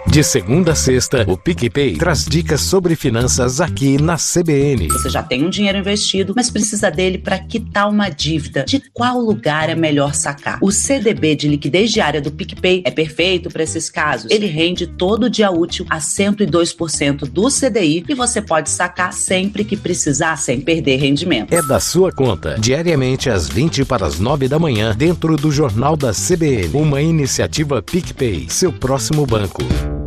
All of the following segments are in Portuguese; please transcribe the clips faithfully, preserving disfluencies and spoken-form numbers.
De segunda a sexta, o PicPay traz dicas sobre finanças aqui na C B N. Você já tem um dinheiro investido, mas precisa dele para quitar uma dívida. De qual lugar é melhor sacar? O C D B de liquidez diária do PicPay é perfeito para esses casos. Ele rende todo dia útil a cento e dois por cento do C D I e você pode sacar sempre que precisar, sem perder rendimento. É da sua conta, diariamente às vinte para as nove da manhã, dentro do Jornal da C B N. Uma iniciativa PicPay, seu próximo banco.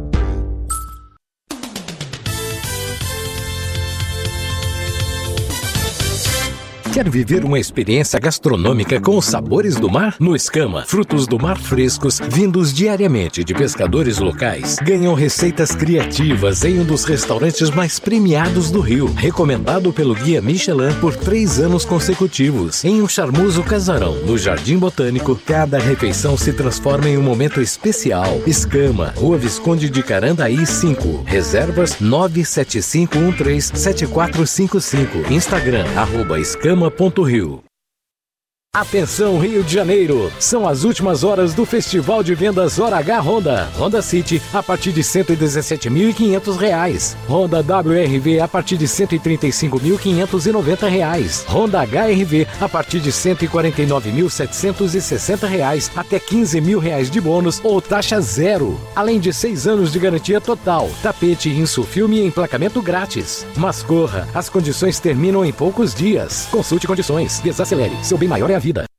Quer viver uma experiência gastronômica com os sabores do mar? No Escama, frutos do mar frescos, vindos diariamente de pescadores locais, ganham receitas criativas em um dos restaurantes mais premiados do Rio, recomendado pelo Guia Michelin por três anos consecutivos. Em um charmoso casarão no Jardim Botânico, cada refeição se transforma em um momento especial. Escama, Rua Visconde de Carandaí cinco. Reservas nove sete cinco um três sete quatro cinco cinco. Instagram, arroba escama. Rio. Atenção Rio de Janeiro, são as últimas horas do Festival de Vendas Hora H Honda. Honda City a partir de cento e dezessete mil e quinhentos reais. Honda W R V a partir de cento e trinta e cinco mil quinhentos e noventa reais. Honda H R V a partir de cento e quarenta e nove mil setecentos e sessenta reais até quinze mil reais de bônus ou taxa zero. Além de seis anos de garantia total, tapete, insufilme e emplacamento grátis. Mas corra, as condições terminam em poucos dias. Consulte condições, desacelere, seu bem maior é a vida.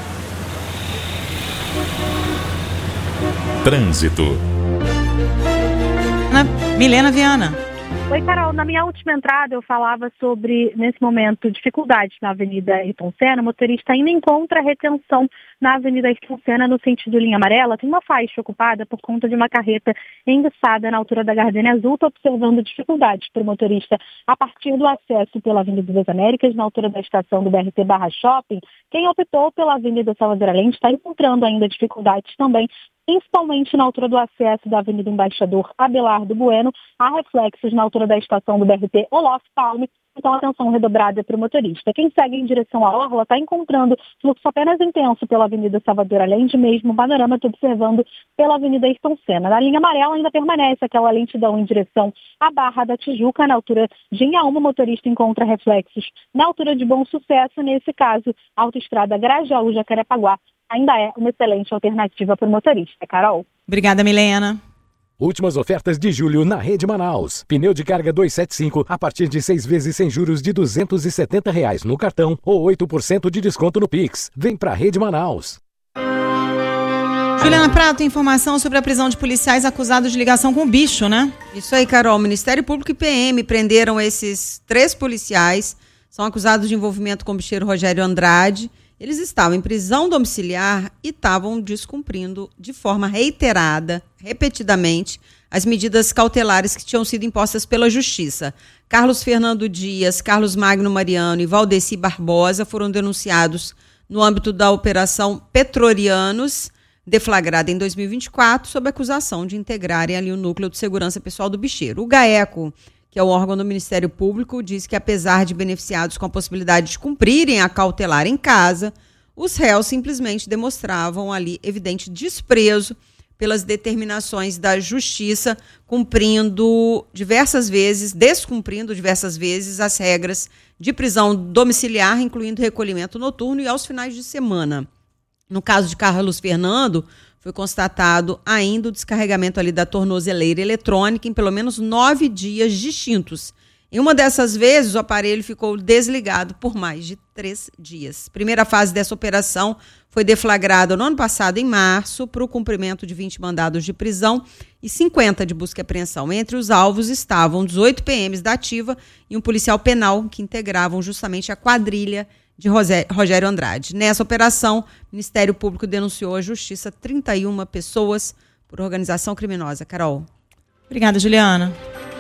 Trânsito. Na Milena Viana. Oi, Carol. Na minha última entrada eu falava sobre, nesse momento, dificuldades na Avenida Ayrton Senna. O motorista ainda encontra retenção na Avenida Ayrton Senna no sentido linha amarela. Tem uma faixa ocupada por conta de uma carreta enguiçada na altura da Gardênia Azul. Estou observando dificuldades para o motorista a partir do acesso pela Avenida das Américas, na altura da estação do B R T Barra Shopping. Quem optou pela Avenida Salvador Allende está encontrando ainda dificuldades também, principalmente na altura do acesso da Avenida Embaixador Abelardo Bueno, há reflexos na altura da estação do B R T Olof Palme, então atenção redobrada para o motorista. Quem segue em direção à Orla está encontrando fluxo apenas intenso pela Avenida Salvador Allende, mesmo o panorama está observando pela Avenida Ayrton Senna. Na linha amarela ainda permanece aquela lentidão em direção à Barra da Tijuca, na altura de Inhaúma, o motorista encontra reflexos na altura de Bom Sucesso, nesse caso, a autoestrada Grajaú-Jacarepaguá ainda é uma excelente alternativa para o motorista. Carol. Obrigada, Milena. Últimas ofertas de julho na Rede Manaus. Pneu de carga duzentos e setenta e cinco a partir de seis vezes sem juros de duzentos e setenta reais no cartão ou oito por cento de desconto no Pix. Vem pra Rede Manaus. Juliana Prato, informação sobre a prisão de policiais acusados de ligação com o bicho, né? Isso aí, Carol. Ministério Público e P M prenderam esses três policiais. São acusados de envolvimento com o bicheiro Rogério Andrade. Eles estavam em prisão domiciliar e estavam descumprindo de forma reiterada, repetidamente, as medidas cautelares que tinham sido impostas pela Justiça. Carlos Fernando Dias, Carlos Magno Mariano e Valdeci Barbosa foram denunciados no âmbito da Operação Petrorianos, deflagrada em dois mil e vinte e quatro, sob acusação de integrarem ali o Núcleo de Segurança Pessoal do Bicheiro. O GAECO, que é o órgão do Ministério Público, diz que apesar de beneficiados com a possibilidade de cumprirem a cautelar em casa, os réus simplesmente demonstravam ali evidente desprezo pelas determinações da Justiça, cumprindo diversas vezes, descumprindo diversas vezes as regras de prisão domiciliar, incluindo recolhimento noturno e aos finais de semana. No caso de Carlos Fernando, foi constatado ainda o descarregamento ali da tornozeleira eletrônica em pelo menos nove dias distintos. Em uma dessas vezes, o aparelho ficou desligado por mais de três dias. A primeira fase dessa operação foi deflagrada no ano passado, em março, para o cumprimento de vinte mandados de prisão e cinquenta de busca e apreensão. Entre os alvos estavam dezoito P Ms da ativa e um policial penal que integravam justamente a quadrilha de Rogério Andrade. Nessa operação, o Ministério Público denunciou à Justiça trinta e uma pessoas por organização criminosa. Carol. Obrigada, Juliana.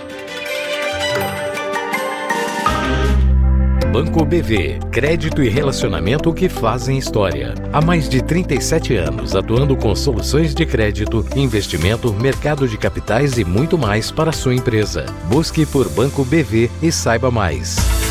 Banco B V, crédito e relacionamento que fazem história. Há mais de trinta e sete anos atuando com soluções de crédito, investimento, mercado de capitais e muito mais para a sua empresa. Busque por Banco B V e saiba mais.